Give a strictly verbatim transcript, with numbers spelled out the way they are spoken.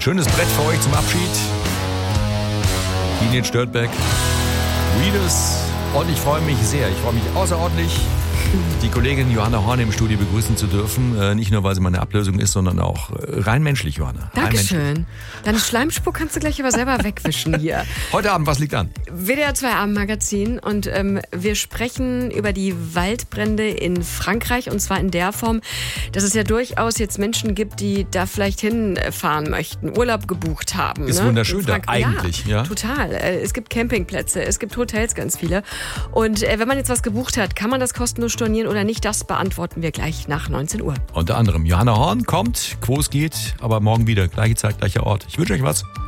Schönes Brett für euch zum Abschied. Teenage Dirtbag. Readers. Und ich freue mich sehr. Ich freue mich außerordentlich, die Kollegin Johanna Horn im Studio begrüßen zu dürfen. Äh, nicht nur, weil sie meine Ablösung ist, sondern auch äh, rein menschlich, Johanna. Dankeschön. Deine Schleimspur kannst du gleich aber selber wegwischen hier. Heute Abend, was liegt an? W D R zwei Abendmagazin und ähm, wir sprechen über die Waldbrände in Frankreich und zwar in der Form, dass es ja durchaus jetzt Menschen gibt, die da vielleicht hinfahren möchten, Urlaub gebucht haben. Ist ne? wunderschön da, eigentlich. Ja, ja, total. Äh, Es gibt Campingplätze, es gibt Hotels, ganz viele. Und äh, wenn man jetzt was gebucht hat, kann man das kostenlos stornieren oder nicht? Das beantworten wir gleich nach neunzehn Uhr. Unter anderem Johanna Horn kommt, wo es geht, aber morgen wieder, gleiche Zeit, gleicher Ort. Ich wünsche euch was.